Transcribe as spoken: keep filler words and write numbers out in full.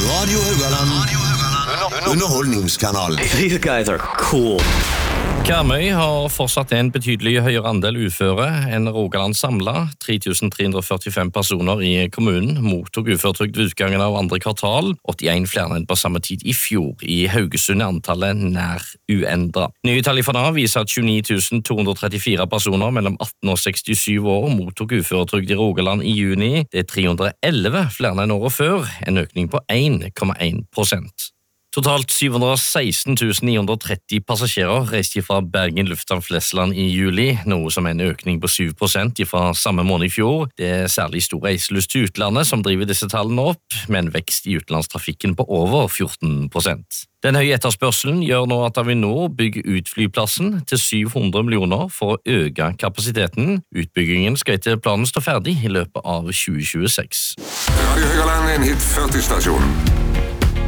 Radio Haugaland. Underholdningskanalen. These guys are cool. Karmøy har fortsatt en betydelig høyere andel uføre enn Rogaland samlet. tre tusen tre hundre førtifem personer i kommunen mottok uføretrygd ved utgangen av andre kvartal, åttien flere enn på samme tid i fjor. I Haugesund er antallet nær uendret. Nye tall fra Nav viser at tjueni tusen to hundre trettifire personer mellom atten og sekstisju år mottok uføretrygd i Rogaland i juni. Det er tre hundre og elleve flere enn året før, en økning på en komma en prosent. Totalt syv hundre og seksten tusen ni hundre og tretti passasjerer reiste fra Bergen lufthavn Flesland i juli, noe som er en økning på syv prosent fra samme måned i fjor. Det er særlig stor reiselyst til utlandet som driver disse tallene opp, med en vekst i utenlandstrafikken på over fjorten prosent. Den høye etterspørselen gjør nå at Avinor bygger ut flyplassen til syv hundre millioner for å øke kapasiteten. Utbyggingen skal etter planen stå ferdig i løpet av tjue tjueseks. Radio Haugaland, en hit førti-stasjon.